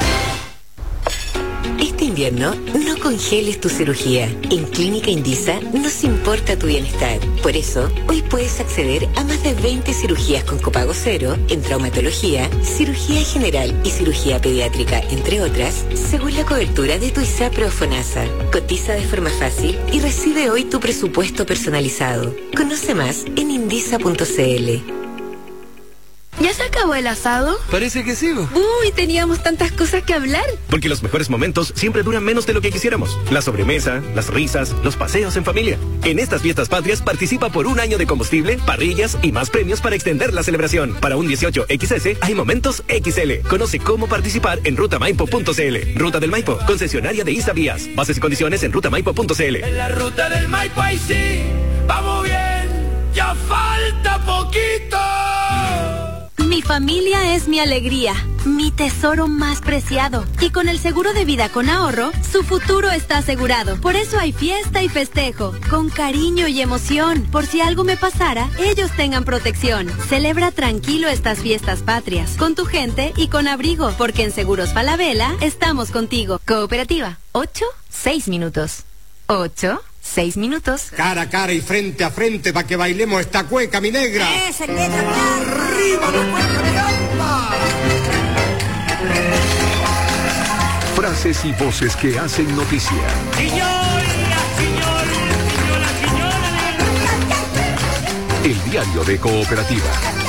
Este invierno, no congeles tu cirugía. En Clínica Indisa nos importa tu bienestar. Por eso, hoy puedes acceder a más de 20 cirugías con copago cero en traumatología, cirugía general y cirugía pediátrica, entre otras, según la cobertura de tu ISAPRE o FONASA. Cotiza de forma fácil y recibe hoy tu presupuesto personalizado. Conoce más en indisa.cl. ¿Ya se acabó el asado? Parece que sí. Uy, teníamos tantas cosas que hablar. Porque los mejores momentos siempre duran menos de lo que quisiéramos. La sobremesa, las risas, los paseos en familia. En estas fiestas patrias participa por 1 año de combustible, parrillas y más premios para extender la celebración. Para un 18XS hay momentos XL. Conoce cómo participar en rutamaipo.cl. Ruta del Maipo, concesionaria de ISA Vías. Bases y condiciones en rutamaipo.cl. En la ruta del Maipo ahí sí, vamos bien, ya falta poquito. Mi familia es mi alegría, mi tesoro más preciado. Y con el seguro de vida con ahorro, su futuro está asegurado. Por eso hay fiesta y festejo, con cariño y emoción. Por si algo me pasara, ellos tengan protección. Celebra tranquilo estas fiestas patrias, con tu gente y con abrigo, porque en Seguros Falabella estamos contigo. Cooperativa, 6 minutos. 6 minutos. Cara a cara y frente a frente para que bailemos esta cueca, mi negra. ¡Arriba la cueca, mi alma! Frases y voces que hacen noticia. El diario de Cooperativa.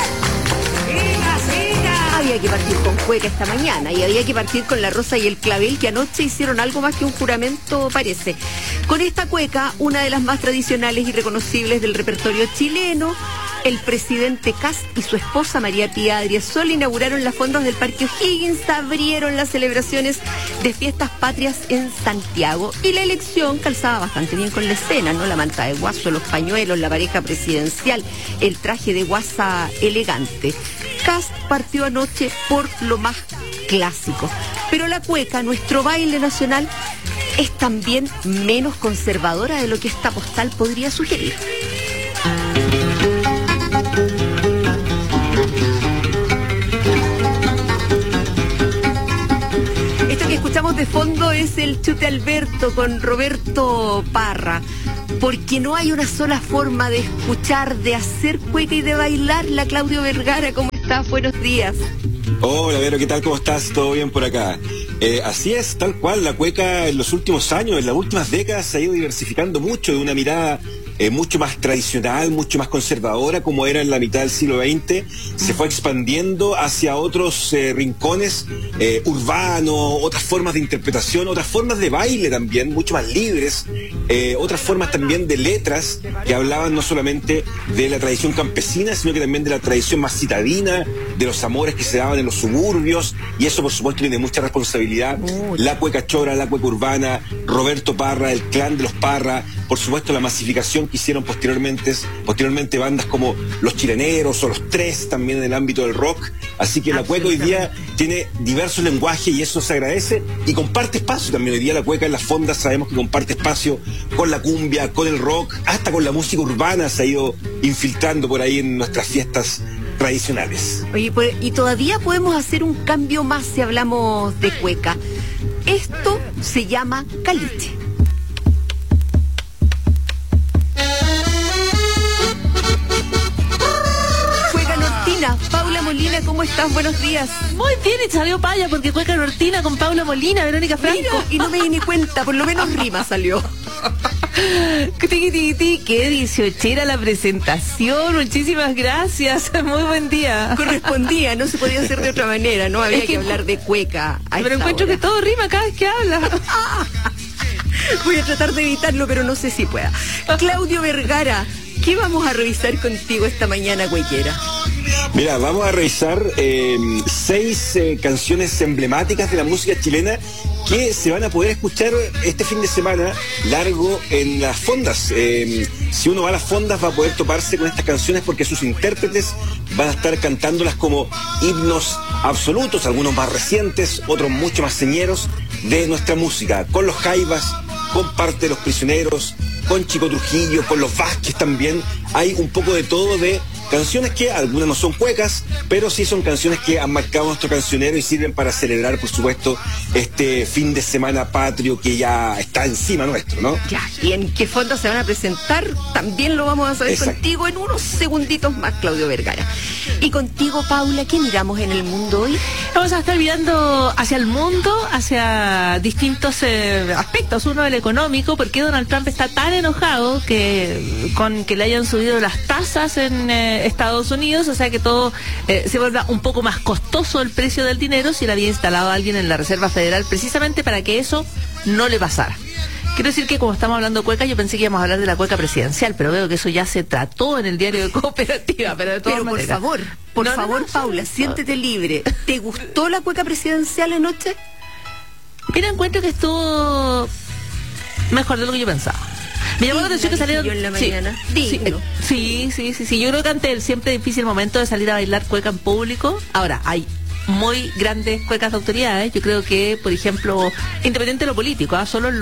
Había que partir con cueca esta mañana y había que partir con la Rosa y el Clavel, que anoche hicieron algo más que un juramento, parece. Con esta cueca, una de las más tradicionales y reconocibles del repertorio chileno, El presidente Kast y su esposa María Pía Adriasola inauguraron las fondas del Parque O'Higgins, abrieron las celebraciones de fiestas patrias en Santiago y la elección calzaba bastante bien con la escena, ¿no? La manta de guaso, los pañuelos, la pareja presidencial, el traje de guasa elegante. Kast partió anoche por lo más clásico, pero la cueca, nuestro baile nacional, es también menos conservadora de lo que esta postal podría sugerir. Esto que escuchamos de fondo es el Chute Alberto con Roberto Parra, porque no hay una sola forma de escuchar, de hacer cueca y de bailarla. Claudio Vergara, ¿cómo estás? Buenos días. Hola, Vero, ¿qué tal? ¿Cómo estás? ¿Todo bien por acá? Así es, tal cual, la cueca en los últimos años, en las últimas décadas, se ha ido diversificando mucho, de una mirada mucho más tradicional, mucho más conservadora, como era en la mitad del siglo XX, se fue expandiendo hacia otros rincones urbanos, otras formas de interpretación, otras formas de baile también, mucho más libres, otras formas también de letras que hablaban no solamente de la tradición campesina, sino que también de la tradición más citadina, de los amores que se daban en los suburbios, y eso por supuesto tiene mucha responsabilidad. La cueca chora, la cueca urbana, Roberto Parra, el clan de los Parra, por supuesto la masificación que hicieron posteriormente bandas como Los Chileneros o Los Tres, también en el ámbito del rock. Así que la cueca hoy día tiene diversos lenguajes y eso se agradece, y comparte espacio también. Hoy día la cueca en las fondas sabemos que comparte espacio con la cumbia, con el rock, hasta con la música urbana se ha ido infiltrando por ahí en nuestras fiestas tradicionales. Oye, pues, y todavía podemos hacer un cambio más si hablamos de cueca. Esto se llama caliche. Cueca nortina. Paula Molina, ¿cómo estás? Buenos días. Muy bien, y salió paya porque cueca nortina con Paula Molina, Verónica Franco. Mira, y no me di ni cuenta, por lo menos rima salió. Qué 18era la presentación, muchísimas gracias, muy buen día. Correspondía, no se podía hacer de otra manera, no había que hablar de cueca. Pero encuentro que todo rima cada vez que habla. Voy a tratar de evitarlo, pero no sé si pueda. Claudio Vergara, ¿qué vamos a revisar contigo esta mañana, cuequera? Mira, vamos a revisar 6 canciones emblemáticas de la música chilena que se van a poder escuchar este fin de semana largo en las fondas. Si uno va a las fondas va a poder toparse con estas canciones porque sus intérpretes van a estar cantándolas como himnos absolutos, algunos más recientes, otros mucho más señeros de nuestra música, con los Jaivas, con parte de los Prisioneros, con Chico Trujillo, con los Vázquez también. Hay un poco de todo, de canciones que algunas no son cuecas, pero sí son canciones que han marcado nuestro cancionero y sirven para celebrar, por supuesto, este fin de semana patrio que ya está encima nuestro, ¿no? Ya, ¿y en qué fonda se van a presentar? También lo vamos a saber. Exacto. Contigo en unos segunditos más, Claudio Vergara. Y contigo, Paula, ¿qué miramos en el mundo hoy? Vamos a estar mirando hacia el mundo, hacia distintos aspectos. Uno, el económico, porque Donald Trump está tan enojado con que le hayan subido las tasas en Estados Unidos, o sea que todo se vuelva un poco más costoso el precio del dinero si le había instalado a alguien en la Reserva Federal precisamente para que eso no le pasara. Quiero decir que como estamos hablando de cueca, yo pensé que íbamos a hablar de la cueca presidencial, pero veo que eso ya se trató en el diario de Cooperativa, pero de todas maneras. Por favor, Paula, siéntete libre. ¿Te gustó la cueca presidencial anoche? Mira, encuentro que estuvo mejor de lo que yo pensaba. Me llamó la atención que salieron en la mañana. Digno. Sí. Yo creo que ante el siempre difícil momento de salir a bailar cueca en público, ahora hay muy grandes cuecas de autoridades. Yo creo que, por ejemplo, independiente de lo político, solo en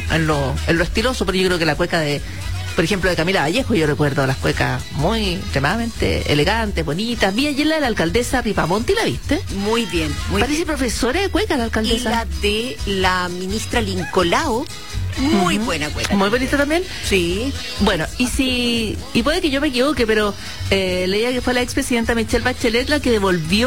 lo estiloso, pero yo creo que la cueca de, por ejemplo, de Camila Vallejo, yo recuerdo las cuecas muy extremadamente elegantes, bonitas. Vi ayer la de la alcaldesa Ripamonti, ¿la viste? Muy bien. Parece profesora de cueca la alcaldesa. Y la de la ministra Lincolao. Muy buena cueca. Muy bonita también. Sí. Bueno, y puede que yo me equivoque, pero leía que fue la expresidenta Michelle Bachelet la que devolvió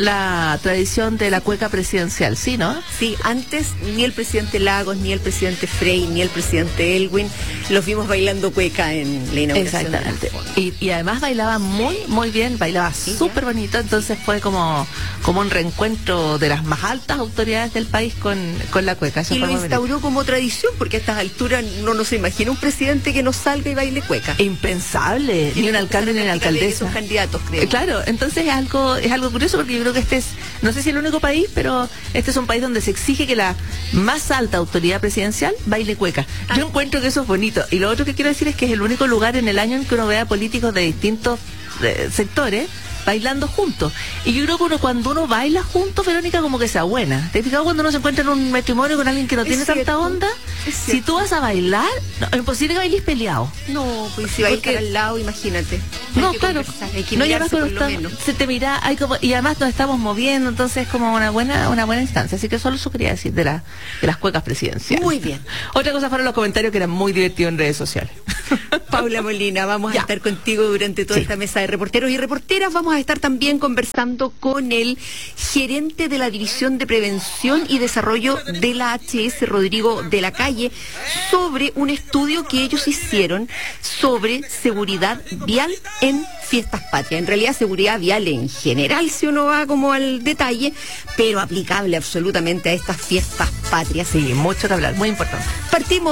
la tradición de la cueca presidencial, ¿sí, no? Sí, antes ni el presidente Lagos, ni el presidente Frey, ni el presidente Elwin los vimos bailando cueca en la inauguración. Exactamente. Y además bailaba muy bien, bailaba súper bonito, entonces fue como un reencuentro de las más altas autoridades del país con la cueca. Y lo instauró como tradición, porque a estas alturas no se imagina un presidente que no salga y baile cueca. Impensable, ni un alcalde ni una alcaldesa. Esos candidatos, creo. Claro, entonces es algo curioso, porque yo creo que este es, no sé si el único país, pero este es un país donde se exige que la más alta autoridad presidencial baile cueca. Yo encuentro que eso es bonito. Y lo otro que quiero decir es que es el único lugar en el año en que uno ve a políticos de distintos sectores bailando juntos. Y yo creo que cuando uno baila juntos, Verónica, como que se abuena. ¿Te has fijado cuando uno se encuentra en un matrimonio con alguien que no tiene tanta onda? Si tú vas a bailar, es imposible que bailes peleado. No, pues si bailas al lado, imagínate. No, claro. No llevas con se te mira, hay como, y además nos estamos moviendo, entonces es como una buena instancia. Así que solo eso quería decir de las cuecas presidenciales. Muy bien. Otra cosa fueron los comentarios que eran muy divertidos en redes sociales. Paula Molina, vamos a estar contigo durante toda esta mesa de reporteros y reporteras. Vamos a estar también conversando con el gerente de la División de Prevención y Desarrollo de la HS, Rodrigo de la Calle, sobre un estudio que ellos hicieron sobre seguridad vial en fiestas patrias. En realidad, seguridad vial en general, si uno va como al detalle, pero aplicable absolutamente a estas fiestas patrias. Sí, mucho que hablar, muy importante. Partimos